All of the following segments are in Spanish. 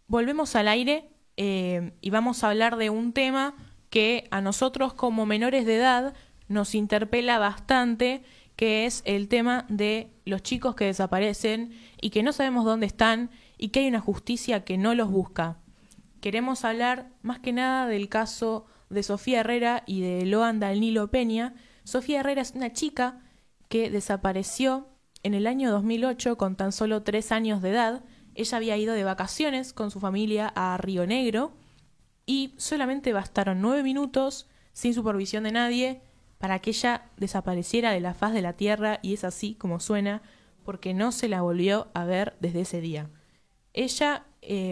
volvemos al aire y vamos a hablar de un tema que a nosotros como menores de edad nos interpela bastante, que es el tema de los chicos que desaparecen y que no sabemos dónde están y que hay una justicia que no los busca. Queremos hablar más que nada del caso de Sofía Herrera y de Loan Danilo Peña. Sofía Herrera es una chica que desapareció en el año 2008 con tan solo 3 años de edad. Ella había ido de vacaciones con su familia a Río Negro y solamente bastaron 9 minutos sin supervisión de nadie para que ella desapareciera de la faz de la tierra, y es así como suena, porque no se la volvió a ver desde ese día. Ella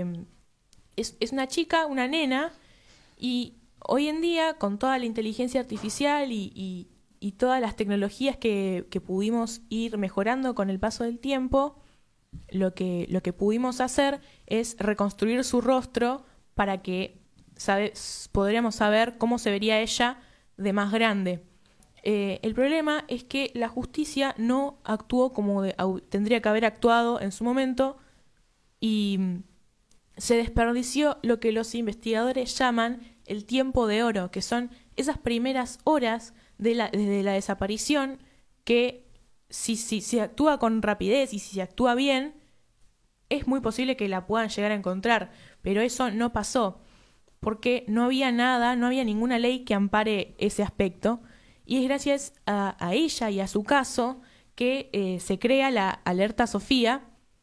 es una chica, una nena, y hoy en día, con toda la inteligencia artificial y todas las tecnologías que pudimos ir mejorando con el paso del tiempo, lo que pudimos hacer es reconstruir su rostro para que podríamos saber cómo se vería ella de más grande. El problema es que la justicia no actuó como tendría que haber actuado en su momento y se desperdició lo que los investigadores llaman el tiempo de oro, que son esas primeras horas desde la desaparición, que si se actúa con rapidez y si se actúa bien, es muy posible que la puedan llegar a encontrar, pero eso no pasó, porque no había nada, no había ninguna ley que ampare ese aspecto, y es gracias a ella y a su caso que se crea la Alerta Sofía,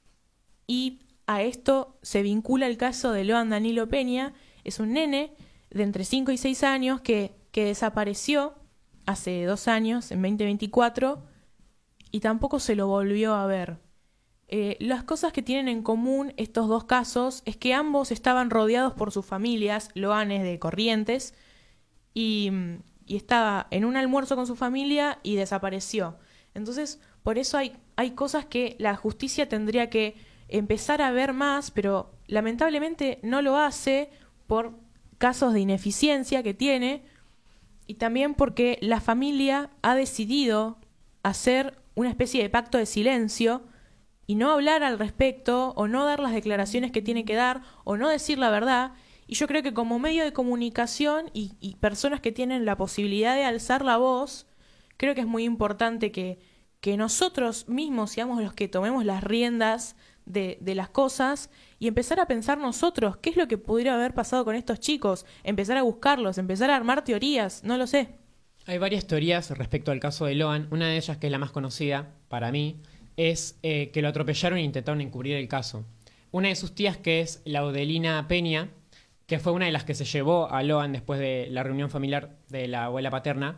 y a esto se vincula el caso de Loan Danilo Peña. Es un nene de entre 5 y 6 años que desapareció hace 2 años, en 2024, y tampoco se lo volvió a ver. Las cosas que tienen en común estos dos casos es que ambos estaban rodeados por sus familias. Loan es de Corrientes y estaba en un almuerzo con su familia y desapareció. Entonces, por eso hay cosas que la justicia tendría que empezar a ver más, pero lamentablemente no lo hace por casos de ineficiencia que tiene, y también porque la familia ha decidido hacer una especie de pacto de silencio y no hablar al respecto, o no dar las declaraciones que tiene que dar, o no decir la verdad. Y yo creo que como medio de comunicación y personas que tienen la posibilidad de alzar la voz, creo que es muy importante que nosotros mismos seamos los que tomemos las riendas de las cosas y empezar a pensar nosotros qué es lo que pudiera haber pasado con estos chicos, empezar a buscarlos, empezar a armar teorías, no lo sé. Hay varias teorías respecto al caso de Loan. Una de ellas, que es la más conocida para mí, es que lo atropellaron e intentaron encubrir el caso. Una de sus tías, que es Laudelina Peña, que fue una de las que se llevó a Loan después de la reunión familiar de la abuela paterna,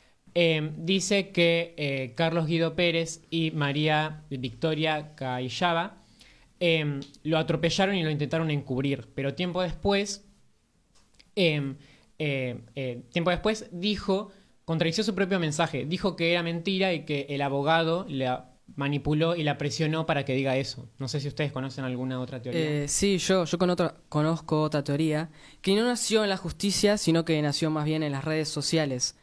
dice que Carlos Guido Pérez y María Victoria Callaba lo atropellaron y lo intentaron encubrir, pero tiempo después contradició su propio mensaje, dijo que era mentira y que el abogado la manipuló y la presionó para que diga eso. No sé si ustedes conocen alguna otra teoría. Sí, yo conozco otra teoría que no nació en la justicia, sino que nació más bien en las redes sociales,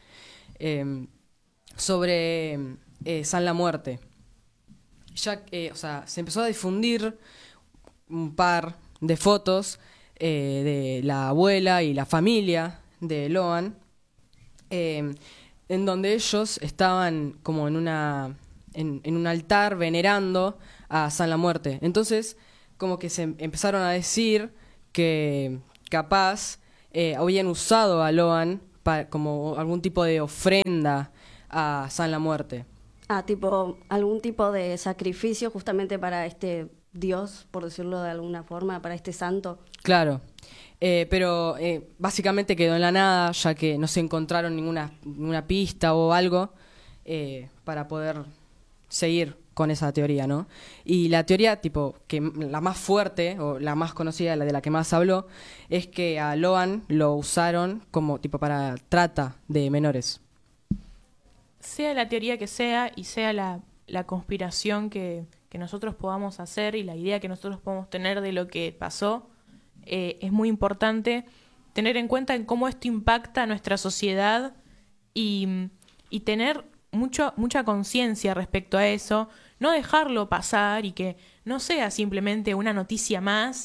sobre San la Muerte. Ya se empezó a difundir un par de fotos de la abuela y la familia de Loan, en donde ellos estaban como en un altar venerando a San la Muerte. Entonces, como que se empezaron a decir que capaz habían usado a Loan como algún tipo de ofrenda a San la Muerte. Tipo algún tipo de sacrificio justamente para este dios, por decirlo de alguna forma, para este santo. Claro, pero básicamente quedó en la nada, ya que no se encontraron ninguna pista o algo para poder seguir con esa teoría, ¿no? Y la teoría, que la más fuerte o la más conocida, la de la que más habló, es que a Loan lo usaron como para trata de menores. Sea la teoría que sea y sea la conspiración que nosotros podamos hacer y la idea que nosotros podamos tener de lo que pasó, es muy importante tener en cuenta en cómo esto impacta a nuestra sociedad y tener mucha conciencia respecto a eso, no dejarlo pasar y que no sea simplemente una noticia más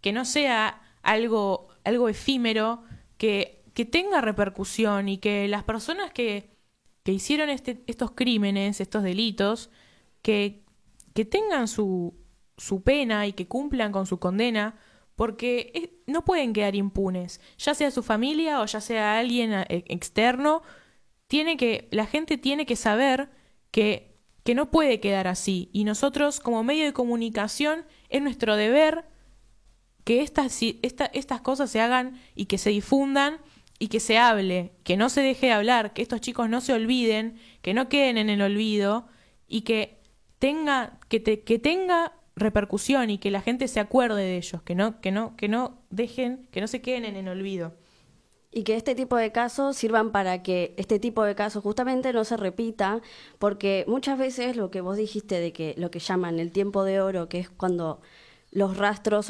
que no sea algo efímero, que tenga repercusión y que las personas que hicieron estos crímenes, estos delitos, que tengan su pena y que cumplan con su condena, porque no pueden quedar impunes, ya sea su familia o ya sea alguien externo. La gente tiene que saber que no puede quedar así, y nosotros como medio de comunicación es nuestro deber que estas cosas se hagan y que se difundan y que se hable, que no se deje de hablar, que estos chicos no se olviden, que no queden en el olvido y que tenga repercusión y que la gente se acuerde de ellos, que no se queden en el olvido. Y que este tipo de casos sirvan para que este tipo de casos justamente no se repita, porque muchas veces lo que vos dijiste de que lo que llaman el tiempo de oro, que es cuando los rastros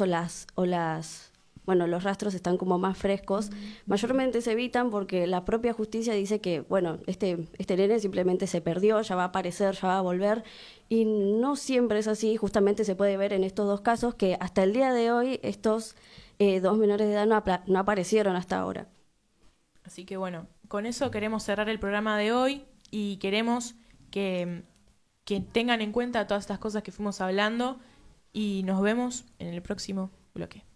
los rastros están como más frescos, mayormente se evitan porque la propia justicia dice que, bueno, este nene simplemente se perdió, ya va a aparecer, ya va a volver, y no siempre es así. Justamente se puede ver en estos dos casos que hasta el día de hoy estos 2 menores de edad no aparecieron hasta ahora. Así que bueno, con eso queremos cerrar el programa de hoy y queremos que tengan en cuenta todas estas cosas que fuimos hablando, y nos vemos en el próximo bloque.